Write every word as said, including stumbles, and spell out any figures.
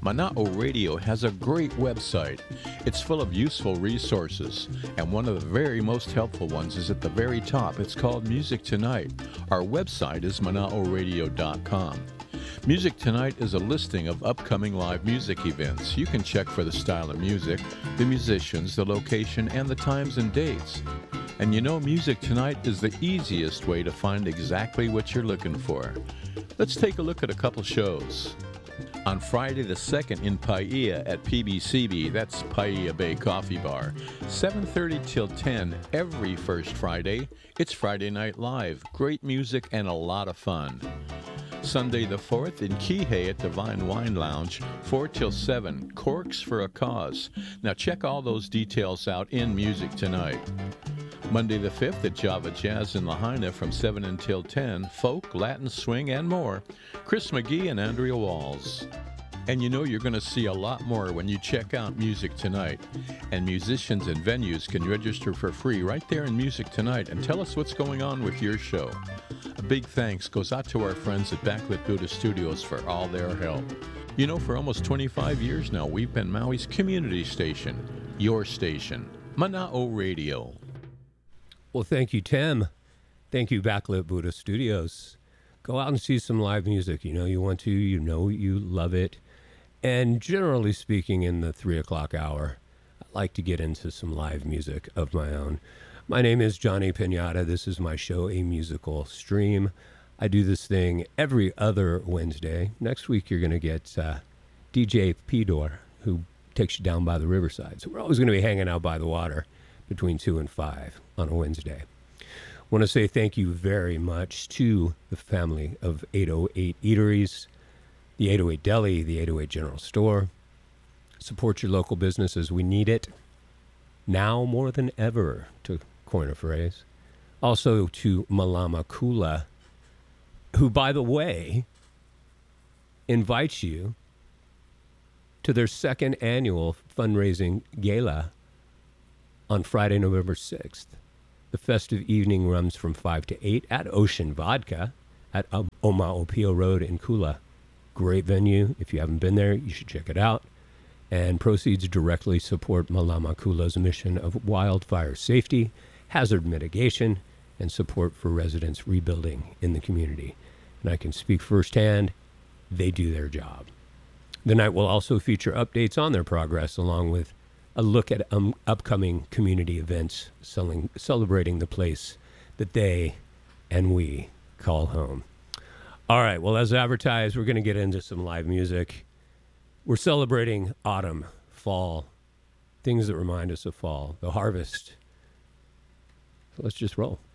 Mana'o Radio has a great website. It's full of useful resources, and one of the very most helpful ones is at the very top. It's called Music Tonight. Our website is mana'o radio dot com. Music Tonight is a listing of upcoming live music events. You can check for the style of music, the musicians, the location, and the times and dates. And you know, Music Tonight is the easiest way to find exactly what you're looking for. Let's take a look at a couple shows. On Friday the second in Paia at P B C B, that's Paia Bay Coffee Bar, seven thirty till ten every first Friday. It's Friday Night Live, great music and a lot of fun. Sunday the fourth in Kihei at Divine Wine Lounge, four till seven, Corks for a Cause. Now check all those details out in Music Tonight. Monday the fifth at Java Jazz in Lahaina from seven until ten, folk, Latin swing, and more. Chris McGee and Andrea Walls. And you know you're going to see a lot more when you check out Music Tonight. And musicians and venues can register for free right there in Music Tonight and tell us what's going on with your show. A big thanks goes out to our friends at Backlit Buddha Studios for all their help. You know, for almost twenty-five years now, we've been Maui's community station, your station, Mana'o Radio. Well, thank you, Tim. Thank you, Backlit Buddha Studios. Go out and see some live music. You know you want to. You know you love it. And generally speaking, in the three o'clock hour, I like to get into some live music of my own. My name is Johnny Pinata. This is my show, A Musical Stream. I do this thing every other Wednesday. Next week, you're going to get uh, D J Pidor, who takes you down by the riverside. So we're always going to be hanging out by the water between two and five on a Wednesday. I want to say thank you very much to the family of eight oh eight Eateries, the eight oh eight Deli, the eight oh eight General Store. Support your local businesses. We need it now more than ever, to coin a phrase. Also to Malama Kula, who, by the way, invites you to their second annual fundraising gala on Friday, November sixth. The festive evening runs from five to eight at Ocean Vodka at Oma'opio Road in Kula. Great venue. If you haven't been there, you should check it out. And proceeds directly support Malama Kula's mission of wildfire safety, hazard mitigation, and support for residents rebuilding in the community. And I can speak firsthand, they do their job. The night will also feature updates on their progress, along with a look at um, upcoming community events selling, celebrating the place that they and we call home. All right, well, as advertised, we're going to get into some live music. We're celebrating autumn, fall, things that remind us of fall, the harvest. So let's just roll.